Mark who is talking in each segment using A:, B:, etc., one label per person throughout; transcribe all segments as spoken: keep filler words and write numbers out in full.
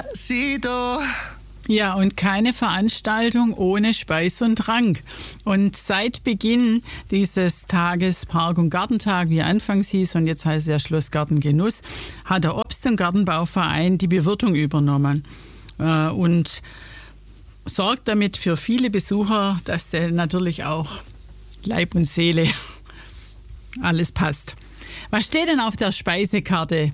A: Despacito.
B: Ja, und keine Veranstaltung ohne Speis und Trank. Und seit Beginn dieses Tages, Park- und Gartentag, wie anfangs hieß, und jetzt heißt es ja Schlossgarten Genuss, hat der Obst- und Gartenbauverein die Bewirtung übernommen. Äh, und sorgt damit für viele Besucher, dass der natürlich auch Leib und Seele alles passt. Was steht denn auf der Speisekarte?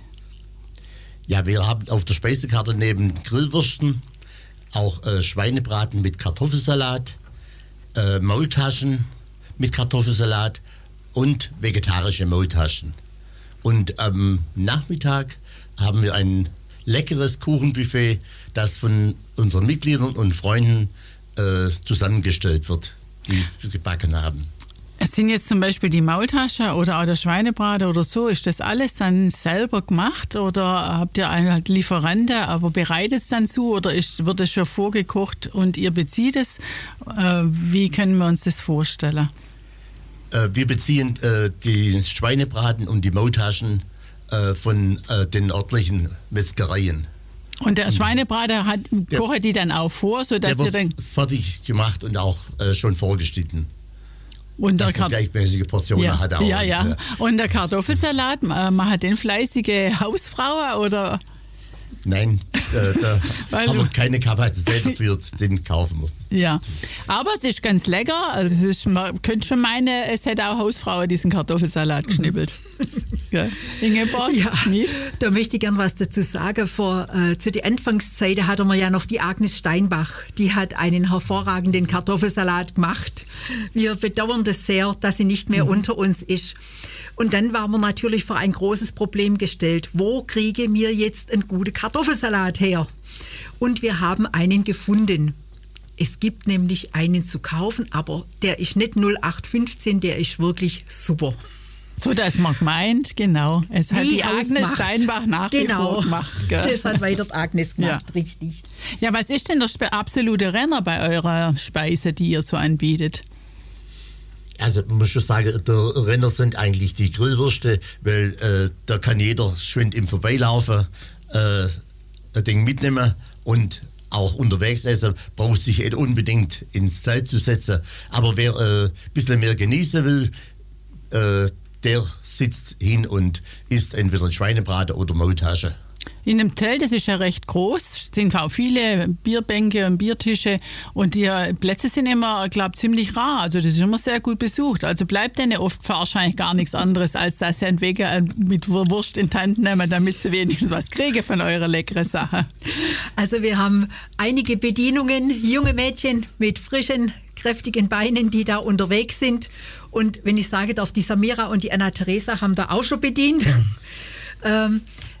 A: Ja, wir haben auf der Speisekarte neben Grillwürsten auch äh, Schweinebraten mit Kartoffelsalat, äh, Maultaschen mit Kartoffelsalat und vegetarische Maultaschen. Und am Nachmittag haben wir ein leckeres Kuchenbuffet, das von unseren Mitgliedern und Freunden äh, zusammengestellt wird, die gebacken haben.
B: Es sind jetzt zum Beispiel die Maultasche oder auch der Schweinebraten oder so. Ist das alles dann selber gemacht oder habt ihr einen halt Lieferanten, aber bereitet es dann zu oder ist, wird es schon vorgekocht und ihr bezieht es? Äh, wie können wir uns das vorstellen?
A: Äh, wir beziehen äh, die Schweinebraten und die Maultaschen äh, von äh, den örtlichen Metzgereien.
B: Und der Schweinebraten hat, der, kocht die dann auch vor, sodass
A: der
B: ihr dann...
A: fertig gemacht und auch äh, schon vorgeschnitten.
B: Und der
A: dass man gleichmäßige Portionen
B: ja,
A: hat auch.
B: Ja, ja. Und, und der Kartoffelsalat, machen den fleißige Hausfrauen oder?
A: Nein, äh, da haben wir keine Kapazität dafür, den kaufen müssen.
B: Ja, aber es ist ganz lecker. Also es ist, man könnte schon meinen, es hätte auch Hausfrauen diesen Kartoffelsalat geschnippelt. Ja. Ingeborg,
C: ja,
B: Schmid?
C: Da möchte ich gern was dazu sagen. Vor, äh, zu der Anfangszeit hatten wir ja noch die Agnes Steinbach. Die hat einen hervorragenden Kartoffelsalat gemacht. Wir bedauern das sehr, dass sie nicht mehr mhm. unter uns ist. Und dann waren wir natürlich vor ein großes Problem gestellt. Wo kriege mir jetzt einen guten Kartoffelsalat her? Und wir haben einen gefunden. Es gibt nämlich einen zu kaufen, aber der ist nicht null acht fünfzehn, der ist wirklich super.
B: So, dass man meint, genau. Es hat
C: die
B: die Agnes
C: ausmacht.
B: Steinbach nach
C: genau.
B: wie vor gemacht. Gell?
C: Das hat weiter die Agnes gemacht,
B: ja.
C: richtig.
B: Ja, was ist denn der absolute Renner bei eurer Speise, die ihr so anbietet?
A: Also man muss schon sagen, der Renner sind eigentlich die Grillwürste, weil äh, da kann jeder schön im Vorbeilaufen äh, ein Ding mitnehmen und auch unterwegs essen, braucht sich nicht unbedingt ins Zelt zu setzen. Aber wer äh, ein bisschen mehr genießen will, äh, der sitzt hin und isst entweder ein Schweinebraten oder Maultasche.
B: In dem Zelt, das ist ja recht groß, sind auch viele Bierbänke und Biertische und die Plätze sind immer, glaube ich, ziemlich rar. Also das ist immer sehr gut besucht. Also bleibt denen oft wahrscheinlich gar nichts anderes, als dass sie einen Weg mit Wurst in die Hand nehmen, damit sie wenigstens was kriegen von eurer leckeren Sache.
C: Also wir haben einige Bedienungen, junge Mädchen mit frischen, kräftigen Beinen, die da unterwegs sind. Und wenn ich sage darf, die Samira und die Anna-Theresa haben da auch schon bedient. ähm,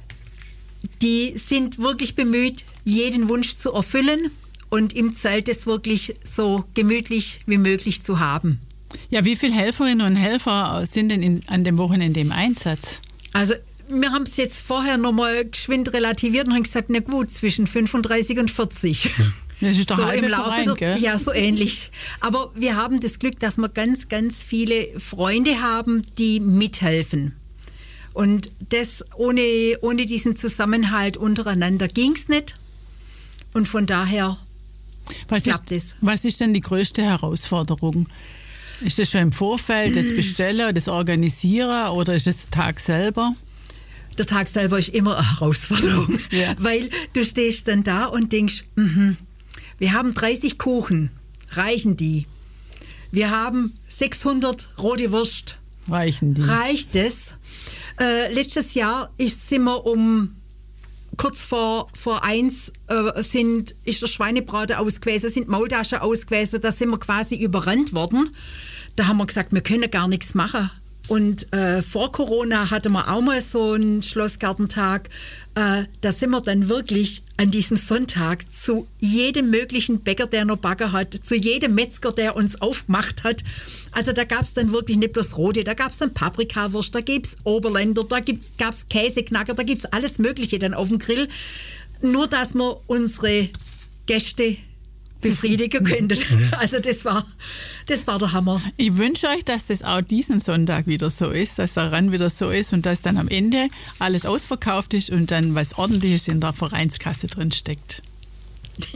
C: Die sind wirklich bemüht, jeden Wunsch zu erfüllen und im Zelt es wirklich so gemütlich wie möglich zu haben.
B: Ja, wie viele Helferinnen und Helfer sind denn in, an dem Wochenende im Einsatz?
C: Also wir haben es jetzt vorher nochmal geschwind relativiert und haben gesagt, na gut, zwischen fünfunddreißig und vierzig.
B: Das ist doch
C: so
B: halbe
C: im Laufe
B: Verein,
C: der,
B: gell?
C: Ja, so ähnlich. Aber wir haben das Glück, dass wir ganz, ganz viele Freunde haben, die mithelfen. Und das ohne, ohne diesen Zusammenhalt untereinander ging es nicht. Und von daher
B: was
C: klappt
B: ist,
C: es.
B: Was ist denn die größte Herausforderung? Ist das schon im Vorfeld, das Bestellen, das Organisieren oder ist es der Tag selber?
C: Der Tag selber ist immer eine Herausforderung,
B: ja.
C: Weil du stehst dann da und denkst, mm-hmm, wir haben dreißig Kuchen, reichen die? Wir haben sechshundert rote Wurst,
B: reichen die?
C: Reicht es? Äh, letztes Jahr ist, sind wir um kurz vor, vor eins äh, sind, ist der Schweinebraten ausgewesen, sind Maultaschen ausgewesen, da sind wir quasi überrannt worden. Da haben wir gesagt, wir können gar nichts machen. Und äh, vor Corona hatten wir auch mal so einen Schlossgartentag. Äh, da sind wir dann wirklich an diesem Sonntag zu jedem möglichen Bäcker, der noch Backen hat, zu jedem Metzger, der uns aufgemacht hat. Also da gab es dann wirklich nicht bloß rote, da gab es dann Paprikawurst, da gibt es Oberländer, da gab es Käseknacker, da gibt es alles Mögliche dann auf dem Grill. Nur, dass wir unsere Gäste befriedigen könnten. Also das war, das war der Hammer.
B: Ich wünsche euch, dass das auch diesen Sonntag wieder so ist, dass der Run wieder so ist und dass dann am Ende alles ausverkauft ist und dann was Ordentliches in der Vereinskasse drin steckt.